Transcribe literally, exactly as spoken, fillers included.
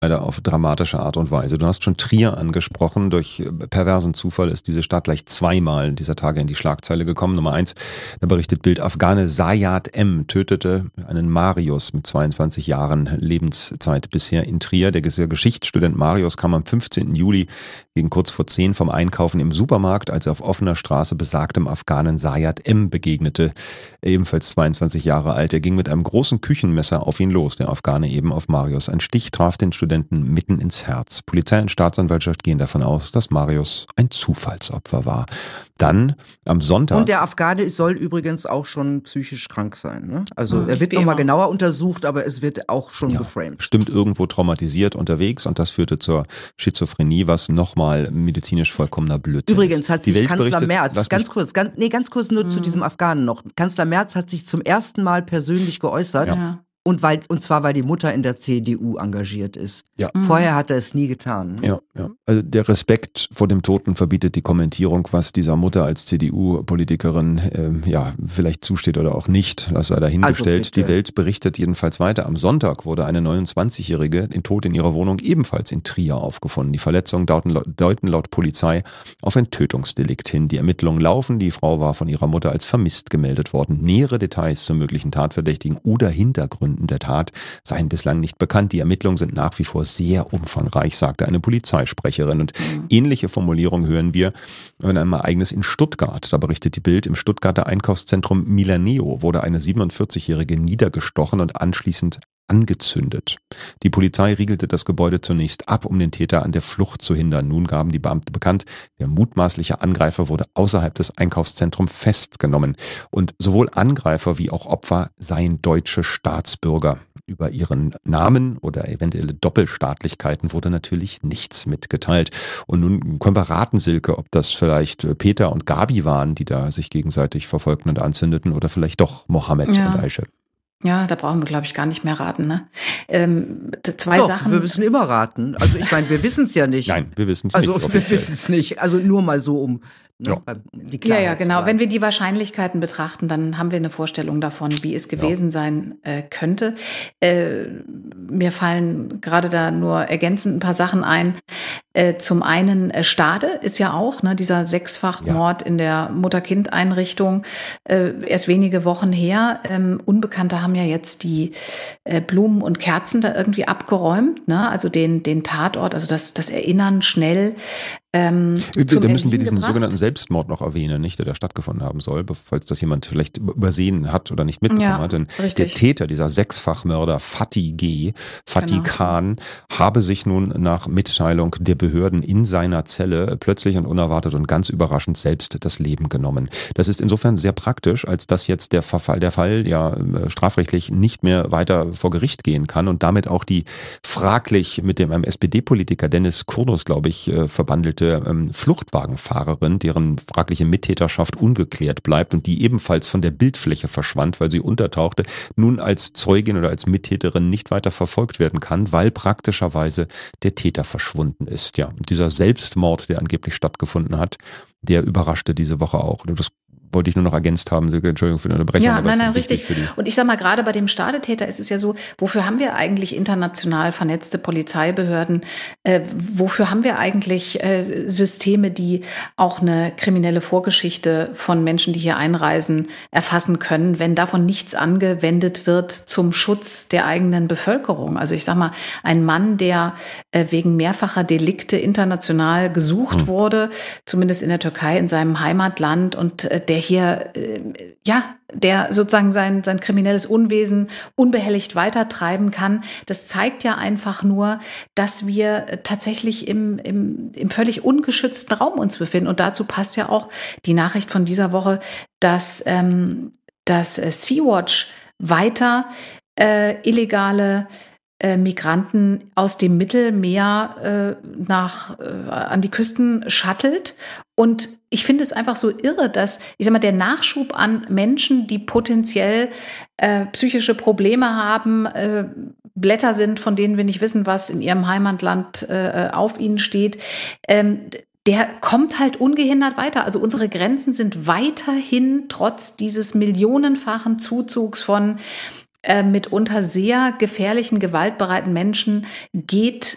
leider auf dramatische Art und Weise. Du hast schon Trier angesprochen. Durch perversen Zufall ist diese Stadt gleich zweimal dieser Tage in die Schlagzeile gekommen. Nummer eins, da berichtet Bild, Afghane Sayad M. tötete einen Marius mit zweiundzwanzig Jahren Lebenszeit bisher in Trier. Der Geschichtsstudent Marius kam am fünfzehnten Juli gegen kurz vor zehn vom Einkaufen im Supermarkt, als er auf offener Straße besagtem Afghanen Sayad M. begegnete. Ebenfalls zweiundzwanzig Jahre alt. Er ging mit einem großen Küchenmesser auf ihn los, der Afghane eben auf Marius. Ein Stich traf den Studenten mitten ins Herz. Polizei und Staatsanwaltschaft gehen davon aus, dass Marius ein Zufallsopfer war. Dann am Sonntag... Und der Afghane soll übrigens auch schon psychisch krank sein. Ne? Also er wird nochmal genauer untersucht, aber es wird auch schon ja, geframed. Stimmt, irgendwo traumatisiert unterwegs und das führte zur Schizophrenie, was nochmal medizinisch vollkommener Blödsinn Übrigens ist. hat sich Kanzler Merz, ganz kurz, ganz, nee, ganz kurz nur hm. zu diesem Afghanen noch. Kanzler Merz hat sich zum ersten Mal persönlich geäußert. Ja. Und, weil, und zwar, weil die Mutter in der C D U engagiert ist. Ja. Vorher hat er es nie getan. Ja, ja. Also der Respekt vor dem Toten verbietet die Kommentierung, was dieser Mutter als C D U-Politikerin äh, ja vielleicht zusteht oder auch nicht. Das sei dahingestellt. Also die Welt berichtet jedenfalls weiter. Am Sonntag wurde eine neunundzwanzigjährige den Tod in ihrer Wohnung ebenfalls in Trier aufgefunden. Die Verletzungen deuten, deuten laut Polizei auf ein Tötungsdelikt hin. Die Ermittlungen laufen. Die Frau war von ihrer Mutter als vermisst gemeldet worden. Nähere Details zum möglichen Tatverdächtigen oder Hintergründen der Tat seien bislang nicht bekannt. Die Ermittlungen sind nach wie vor sehr umfangreich, sagte eine Polizeisprecherin. Und mhm. ähnliche Formulierungen hören wir in einem Ereignis in Stuttgart. Da berichtet die Bild, im Stuttgarter Einkaufszentrum Milaneo wurde eine siebenundvierzigjährige niedergestochen und anschließend angezündet. Die Polizei riegelte das Gebäude zunächst ab, um den Täter an der Flucht zu hindern. Nun gaben die Beamte bekannt, der mutmaßliche Angreifer wurde außerhalb des Einkaufszentrums festgenommen. Und sowohl Angreifer wie auch Opfer seien deutsche Staatsbürger. Über ihren Namen oder eventuelle Doppelstaatlichkeiten wurde natürlich nichts mitgeteilt. Und nun können wir raten, Silke, ob das vielleicht Peter und Gabi waren, die da sich gegenseitig verfolgten und anzündeten, oder vielleicht doch Mohammed ja. und Aisha. Ja, da brauchen wir, glaube ich, gar nicht mehr raten. Ne? Ähm, zwei Doch, Sachen. wir müssen immer raten. Also ich meine, wir wissen es ja nicht. Nein, wir wissen es also, nicht. Also wir wissen es nicht. Also nur mal so um, ne, ja. die Klarheit. Ja, ja, genau. Wenn wir die Wahrscheinlichkeiten betrachten, dann haben wir eine Vorstellung davon, wie es gewesen ja. sein äh, könnte. Äh, mir fallen gerade da nur ergänzend ein paar Sachen ein. Äh, zum einen äh, Stade ist ja auch, ne, dieser Sechsfachmord ja. in der Mutter-Kind-Einrichtung, äh, erst wenige Wochen her. Ähm, Unbekannte haben ja jetzt die äh, Blumen und Kerzen da irgendwie abgeräumt, ne? Also den, den Tatort, also das, das Erinnern schnell. Ähm, da müssen wir diesen gebracht. sogenannten Selbstmord noch erwähnen, nicht, der da stattgefunden haben soll, falls das jemand vielleicht übersehen hat oder nicht mitbekommen ja, hat. Denn richtig. der Täter, dieser Sechsfachmörder Fatih G., Fatih genau. Khan, habe sich nun nach Mitteilung der Behörden in seiner Zelle plötzlich und unerwartet und ganz überraschend selbst das Leben genommen. Das ist insofern sehr praktisch, als dass jetzt der Fall, der Fall ja strafrechtlich nicht mehr weiter vor Gericht gehen kann und damit auch die fraglich mit dem einem S P D-Politiker Dennis Kurnus, glaube ich, verbandelte Fluchtwagenfahrerin, deren fragliche Mittäterschaft ungeklärt bleibt und die ebenfalls von der Bildfläche verschwand, weil sie untertauchte, nun als Zeugin oder als Mittäterin nicht weiter verfolgt werden kann, weil praktischerweise der Täter verschwunden ist. Ja, dieser Selbstmord, der angeblich stattgefunden hat, der überraschte diese Woche auch. Das wollte ich nur noch ergänzt haben. Entschuldigung für die Unterbrechung. Ja, aber nein, es ist nein, wichtig richtig. für die- Und ich sag mal, gerade bei dem Stadetäter ist es ja so, wofür haben wir eigentlich international vernetzte Polizeibehörden? Äh, wofür haben wir eigentlich äh, Systeme, die auch eine kriminelle Vorgeschichte von Menschen, die hier einreisen, erfassen können, wenn davon nichts angewendet wird zum Schutz der eigenen Bevölkerung? Also ich sag mal, ein Mann, der äh, wegen mehrfacher Delikte international gesucht hm. wurde, zumindest in der Türkei, in seinem Heimatland, und äh, der hier, äh, ja, der sozusagen sein, sein kriminelles Unwesen unbehelligt weitertreiben kann, das zeigt ja einfach nur, dass wir tatsächlich im, im, im völlig ungeschützten Raum uns befinden. Und dazu passt ja auch die Nachricht von dieser Woche, dass, ähm, dass Sea-Watch weiter äh, illegale äh, Migranten aus dem Mittelmeer äh, nach, äh, an die Küsten shuttelt. Und ich finde es einfach so irre, dass, ich sag mal, der Nachschub an Menschen, die potenziell äh, psychische Probleme haben, äh, Blätter sind, von denen wir nicht wissen, was in ihrem Heimatland äh, auf ihnen steht, ähm, der kommt halt ungehindert weiter. Also unsere Grenzen sind weiterhin trotz dieses millionenfachen Zuzugs von äh, mitunter sehr gefährlichen, gewaltbereiten Menschen, geht